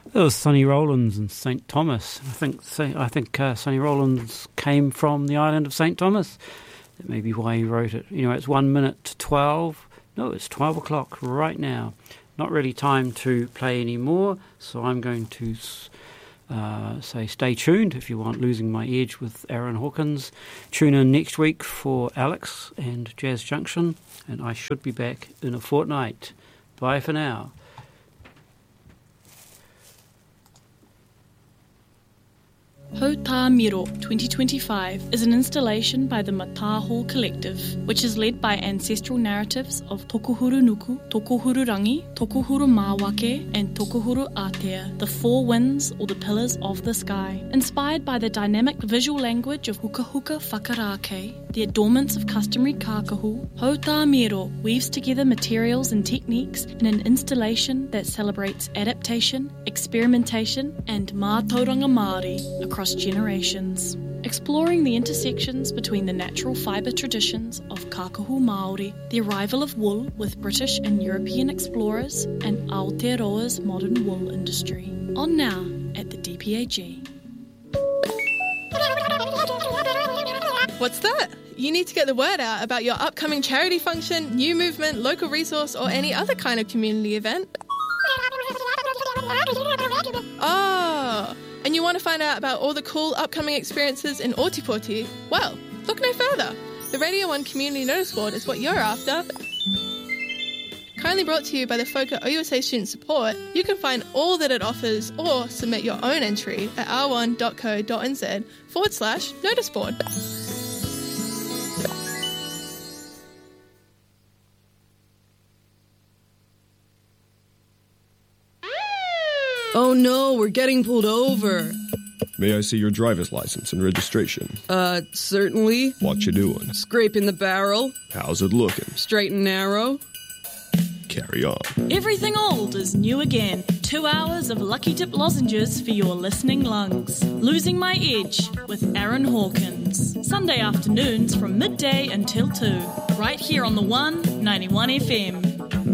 It was Sonny Rollins and St. Thomas. I think Sonny Rollins came from the island of St. Thomas. That may be why he wrote it. It's 1 minute to 12. No, it's 12 o'clock right now. Not really time to play anymore, so I'm going to say stay tuned if you want Losing My Edge with Aaron Hawkins. Tune in next week for Alex and Jazz Junction, and I should be back in a fortnight. Bye for now. Ho Tā Miro 2025 is an installation by the Mata Hall Collective, which is led by ancestral narratives of Tokuhuru Nuku, Tokuhuru Rangi, Tokuhuru Mawake, and Tokuhuru Atea, the four winds or the pillars of the sky. Inspired by the dynamic visual language of Huka Huka Whakarake, the adornments of customary kākahu, Ho Tā Miro weaves together materials and techniques in an installation that celebrates adaptation, experimentation, and mātauranga Māori across generations. Exploring the intersections between the natural fibre traditions of kākahu Māori, the arrival of wool with British and European explorers, and Aotearoa's modern wool industry. On now at the DPAG. What's that? You need to get the word out about your upcoming charity function, new movement, local resource, or any other kind of community event. Oh, and you want to find out about all the cool upcoming experiences in Ōtepoti? Well, look no further. The Radio 1 Community Notice Board is what you're after. Kindly brought to you by the folk at OUSA Student Support, you can find all that it offers or submit your own entry at r1.co.nz/noticeboard. Oh no, we're getting pulled over. May I see your driver's license and registration? Certainly. What you doing? Scraping the barrel. How's it looking? Straight and narrow. Carry on. Everything old is new again. 2 hours of Lucky Tip lozenges for your listening lungs. Losing My Edge with Aaron Hawkins. Sunday afternoons from midday until 2. Right here on the 191 FM.